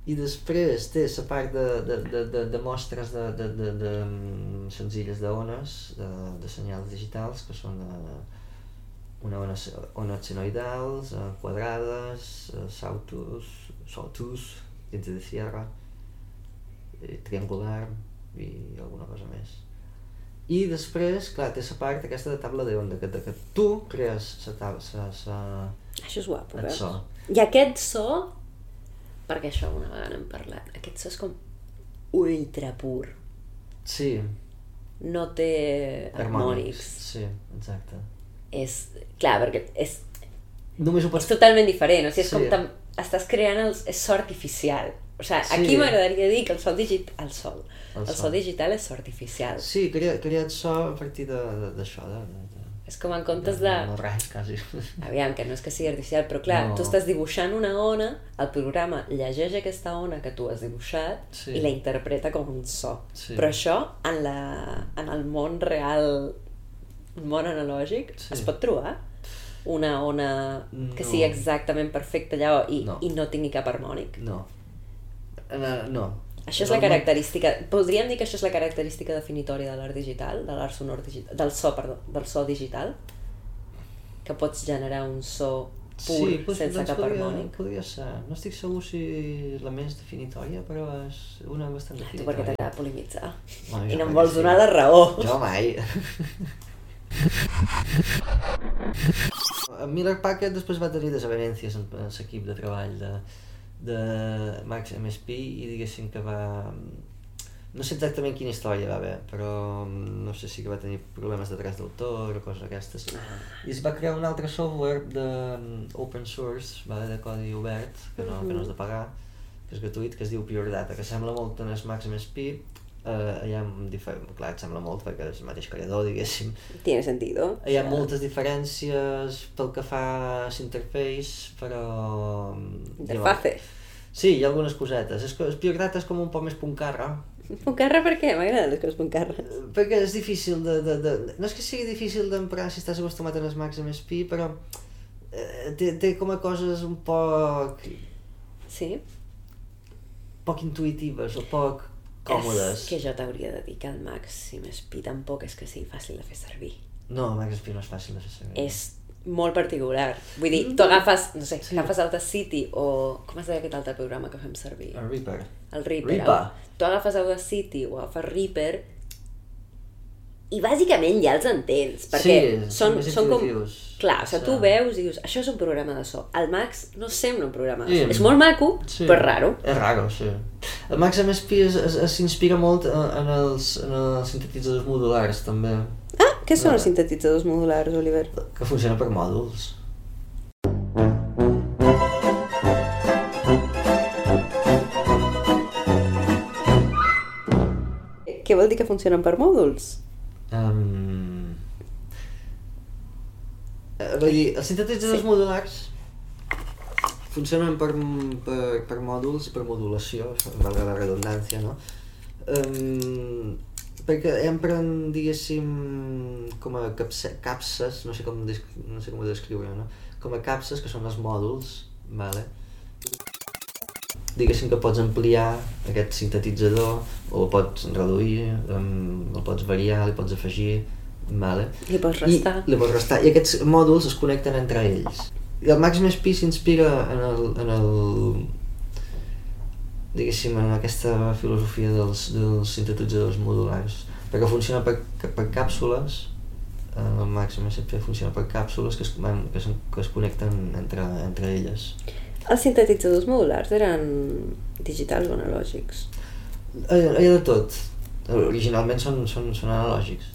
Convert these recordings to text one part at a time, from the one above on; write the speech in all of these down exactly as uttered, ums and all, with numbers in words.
I després té la part de, de, de, de, de mostres de, de, de, de senzilles d'ones, de, de senyals digitals, que són uh, una ones, ones senoidals, uh, quadrades, uh, sautus, sautus, dientes de sierra, triangular i alguna cosa més. I després, clar, té la part aquesta de taula d'onda, que, que tu crees la taula... Això és guapo, veus? So. I aquest so, perquè això una vegada n'hem parlat, aquest so és com ultra pur. Sí. No té harmònics. Sí, exacte. És, clar, perquè és... Només ho pots... És totalment diferent, o sigui, és sí. com... Tam... Estàs creant el... és so artificial. O sigui, sí. Aquí m'agradaria dir que el so digital... El sol. El, el sol. so digital és so artificial. Sí, crea, creat so a partir d'això, de, de, de... És com en comptes de... No res, quasi. Aviam, que no és que sigui artificial, però clar, no. Tu estàs dibuixant una ona, el programa llegeix aquesta ona que tu has dibuixat sí. I la interpreta com un so. Sí. Però això, en, la, en el món real, el món analògic, sí. Es pot trobar una ona que no. Sigui exactament perfecta allò i no, i no tingui cap harmònic. No. No. no. Això és la característica, podríem dir que això és la característica definitòria de l'art digital, de l'art sonor digital, del so, perdó, del so digital, que pots generar un so pur sí, pues, sense doncs cap podria, harmònic. Podria ser, no estic segur si la més definitòria, però és una bastant definitòria. Tu perquè t'agrada polemitzar no, i no em vols donar la raó. Jo mai. Miller Packard després va tenir desavenències en l'equip de treball de de Max M S P i diguéssim que va... No sé exactament quina història va haver, però no sé si que va tenir problemes de drets d'autor o coses d'aquestes. I es va crear un altre software de open source, vale, de codi obert, que no, que no és de pagar, que és gratuït, que es diu Pure Data, que sembla molt en el Max M S P. Uh, hi ha diferent, clar, et sembla molt perquè és el mateix creador, diguéssim. Tiene sentido. Hi ha moltes diferències pel que fa a l'interface, però... Interface. Sí, hi ha algunes cosetes. És que el Pure Data és com un poc més puncarra. Puncarra per què? M'agraden les coses puncarres. Perquè és difícil de, de, de... No és que sigui difícil d'emprar si estàs acostumat a les Max M S P, però eh, té, té com a coses un poc... Sí? Poc intuïtives o poc... còmodes. És que jo t'hauria de dir que el Max M S P tampoc és que sigui fàcil de fer servir. No, el Max M S P no és fàcil de fer servir. És molt particular. Vull dir, tu agafes, no sé, sí. agafes Audacity o... Com es deia aquest altre programa que fem servir? El Reaper. El Reaper. Reaper. El, tu agafes Audacity o agafes Reaper i bàsicament ja els entens, perquè sí, són, són com... Clar, o sigui, sí. Tu veus i dius, això és un programa de so. El Max no sembla un programa de so. Sí. És molt maco, sí. però és raro. És raro, sí. El Max M S P s'inspira molt en els, en els sintetitzadors modulars, també. Ah, què són no. els sintetitzadors modulars, Oliver? Que funcionen per mòduls. Què vol dir que funcionen per mòduls? Um, vull dir, els sintetitzadors sí. modulars funcionen per, per, per mòduls i per modulació, valga la redundància, no? Um, perquè empren, diguéssim, com a capse, capses, no sé com, no sé com ho descriure, no? Com a capses, que són els mòduls, vale? Diguéssim que pots ampliar aquest sintetitzador o el pots reduir, um, el pots variar, li pots afegir, vale? Li pots restar. I, li pots restar. I aquests mòduls es connecten entre ells. I el Max M S P s'inspira en el, en el... diguéssim, en aquesta filosofia dels, dels sintetitzadors modulars, perquè funciona per, per càpsules. El Max M S P funciona per càpsules que es, que es, que es connecten entre, entre elles. Els sintetitzadors modulars eren digitals o analògics? Hi ha de tot. Originalment són, són, són analògics.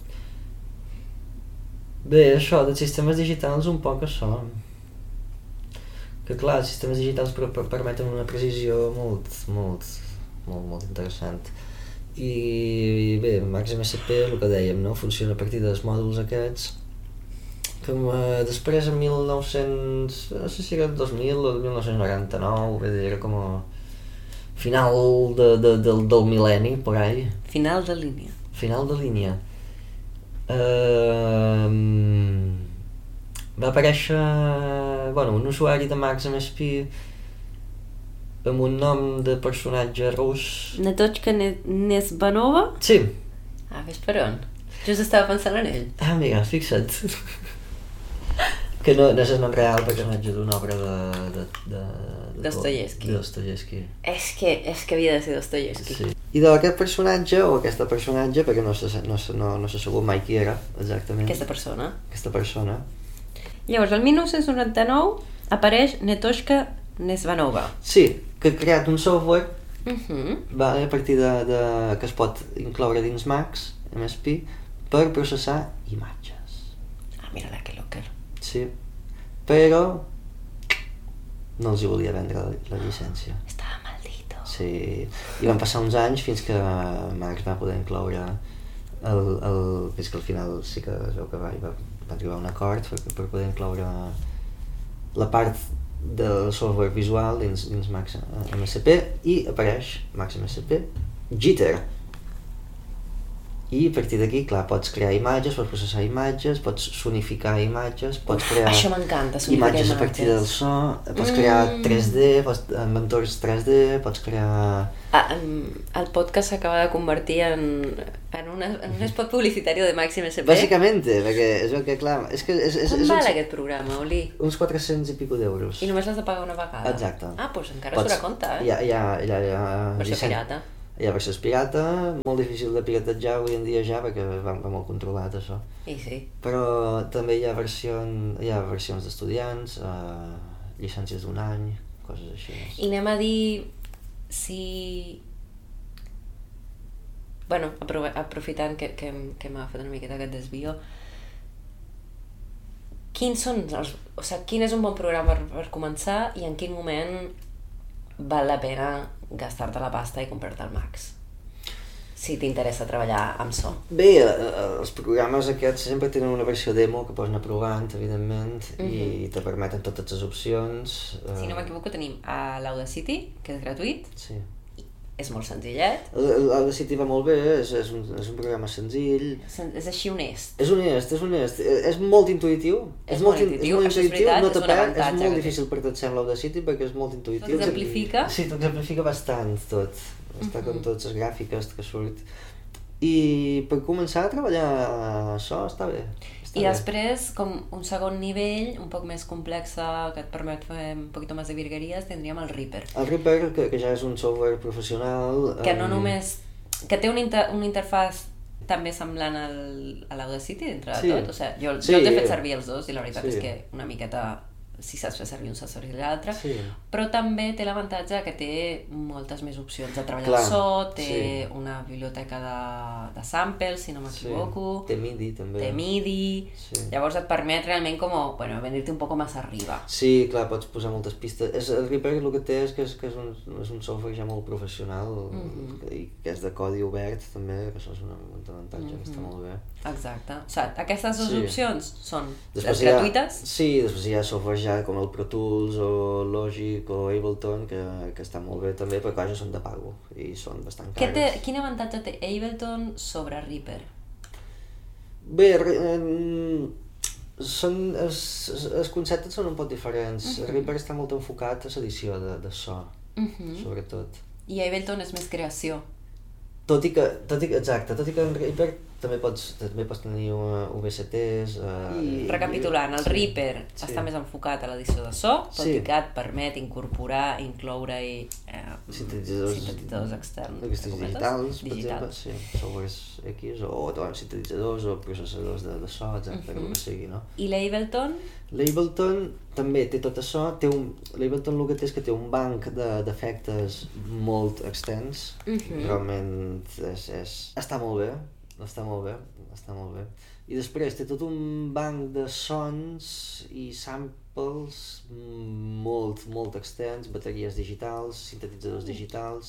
Bé, això, dels sistemes digitals un poc això. Que clar, els sistemes digitals per, per, permeten una precisió molt, molt, molt, molt interessant. I bé, Max M S P, el que dèiem, no? Funciona a partir dels mòduls aquests. Com, eh, després, en mil nou-cents... no sé si era el dos mil o el mil nou-cents noranta-nou, bé, era com a final de, de, del, del mil·lenni, por ahí. Final de línia. Final de línia. Uh, va aparèixer, bueno, un usuari de Max M S P amb un nom de personatge rus. Natochka Nesvanova? Sí. Ah, ves per on? Just estava pensant en ell. Ah, mira, fixa't. Que no, no és el nom real, personatge d'una obra de... de, de, de Dostoyevsky. De Dostoyevsky. És que, és que havia de ser Dostoyevsky. Sí. I d'aquest personatge, o aquesta personatge, perquè no s'ha no, no, no sabut mai qui era, exactament. Aquesta persona. Aquesta persona. Llavors, el mil nou-cents noranta-nou apareix Natochka Nesvanova. Sí, que ha creat un software uh-huh. va, a partir de, de, que es pot incloure dins Max, M S P, per processar imatges. Ah, mira-la, que locker. Sí, però no els hi volia vendre la, la llicència. Estava maldito. Sí, i van passar uns anys fins que Max va poder incloure el, el, fins que al final sí que es veu que va, va, va arribar a un acord per, per poder incloure la part del software visual dins, dins Max M S P i apareix Max M S P Jitter. I a partir d'aquí, clar, pots crear imatges, pots processar imatges, pots sonificar imatges, pots crear Això m'encanta, sonificar imatges a partir del so, pots crear mm. tres D, pots, amb entorns tres D, pots crear... Ah, el podcast s'acaba de convertir en, en, una, en un spot publicitari de Max M S P. Bàsicament, perquè és el que, clar, és que... És, és, Com és val uns, aquest programa, Oli? Uns quatre-cents i pico d'euros. I només l'has de pagar una vegada? Exacte. Ah, doncs encara pots, surt a compte, eh? Hi ha, hi ha, hi ha, hi ha versió pirata. Hi ha versions pirata, molt difícil de piratejar avui en dia ja, perquè va, va molt controlat això. I sí. Però també hi ha, version, hi ha versions d'estudiants, eh, llicències d'un any, coses així. I anem a dir si... Bueno, aprofitant que, que, que m'ha fet una miqueta aquest desvio, quins són els... O sigui, quin és un bon programa per, per començar i en quin moment val la pena gastar-te la pasta i comprar-te el Max, si t'interessa treballar amb so? Bé, els programes aquests sempre tenen una versió demo que pots anar provant, evidentment, uh-huh. i te permeten totes les opcions. Si no m'equivoco, tenim a l'Audacity, que és gratuït. Sí. És molt senzillet. L'Audacity va molt bé, és, és, un, és un programa senzill. Sen, és així honest. És honest, és honest. És molt intuïtiu. És, és molt intuïtiu, és, molt intuïtiu, és veritat, no és un avantatge. És molt difícil per tot sembla l'Audacity perquè és molt intuïtiu. Tot exemplifica? Sí, tot exemplifica bastant tot. Està uh-huh. com totes les gràfiques que surt. I per començar a treballar això està bé. Està I bé. després, com un segon nivell, un poc més complex, que et permet fer un poquito més de virgueries, tindríem el Reaper. El Reaper, que, que ja és un software professional... Que no només... que té un inter, una interfàs també semblant al, a l'Audacity, dintre de sí. tot. O sigui, jo, sí. jo t'he fet servir els dos i la veritat sí. és que una miqueta... si saps fer servir un, saps servir l'altre, sí. però també té l'avantatge que té moltes més opcions de treballar Clar, el so, té sí. una biblioteca de, de samples, si no m'equivoco, sí. té MIDI també, té MIDI, sí. llavors et permet realment com, bueno, venir-te un poc més arriba. Sí, clar, pots posar moltes pistes. És, el Reaper el que té és que és, que és, un, és un software ja molt professional mm-hmm. i que és de codi obert també, que això és un avantatge mm-hmm. que està molt bé. Exacte. O sigui, aquestes dues sí. opcions són després gratuïtes? Ha, sí, després hi ha software ja com el Pro Tools o Logic o Ableton que, que està molt bé també, però clar, ja són de pago i són bastant cares. Té, quin avantatge té Ableton sobre Reaper? Bé, eh, són, els, els conceptes són un poc diferents. Uh-huh. Reaper està molt enfocat a l'edició de, de so, uh-huh. sobretot. I Ableton és més creació. Tot i que, tot i que, exacte, tot i que en Reaper també pots, també pots tenir U V C Ts... Uh, I, recapitulant, el sí, Reaper sí. està més enfocat a l'edició de so, tot sí. i que et permet incorporar, incloure-hi eh, sintetitzadors, sintetitzadors externs. Aquests digitals, per exemple, sí, softwares X, o, o sintetitzadors o processadors de, de so, exacte, uh-huh. el que sigui, no? I l'Ableton? L'Ableton també té tot això, té un, l'Ableton el que té és que té un banc de, d'efectes molt extens, uh-huh. realment és, és, està molt bé. Està molt bé, està molt bé. I després té tot un banc de sons i samples molt, molt extens, bateries digitals, sintetitzadors digitals.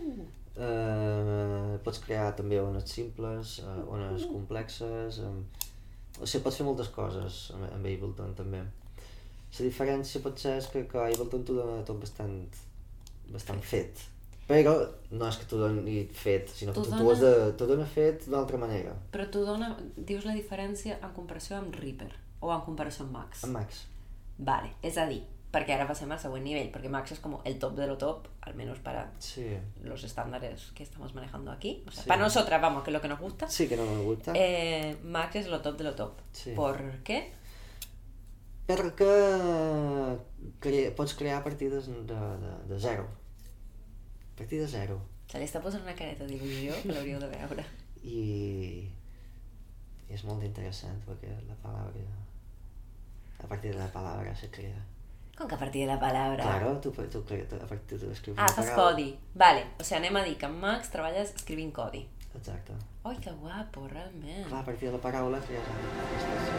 Eh, pots crear també ones simples, eh, ones complexes. Eh, o sigui, pots fer moltes coses amb, amb Ableton també. La diferència potser és que, que Ableton t'ho dona tot bastant, bastant fet. Però no és que t'ho doni fet, sinó que t'ho dona... t'ho dona fet d'una altra manera. Però t'ho dona, dius la diferència en comparació amb Reaper o en comparació amb Max? Amb Max. Vale, és a dir, perquè ara passem al següent nivell, perquè Max es como el top de lo top, al menos para sí. los estándares que estamos manejando aquí. O sea, sí. Para nosotras, vamos, que es lo que nos gusta. Sí, que no nos gusta. Eh, Max es lo top de lo top. Sí. ¿Por qué? Perquè crea, pots crear partides de, de, de zero. A partir de zero. Se li està posant una careta d'il·lusió que l'hauríeu de veure. I és molt interessant perquè la paraula, a partir de la paraula se crea. Com que a partir de la paraula? Claro, tu, tu, tu, a partir de escriure ah, fas codi. Vale, o sigui, anem a dir que amb Max treballes escrivint codi. Exacte. Ai, que guapo, realment. Clar, a partir de la paraula crees aquestes